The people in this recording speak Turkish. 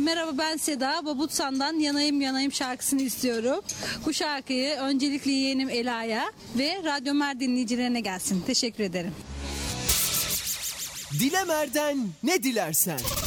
Merhaba, ben Seda. Babutsan'dan Yanayım Yanayım şarkısını istiyorum. Bu şarkıyı öncelikle yeğenim Ela'ya ve Radyo Mer dinleyicilerine gelsin. Teşekkür ederim. Dile Mer'den ne dilersen.